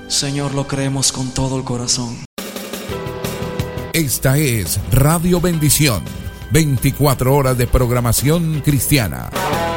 Señor, lo creemos con todo el corazón. Esta es Radio Bendición, 24 horas de programación cristiana.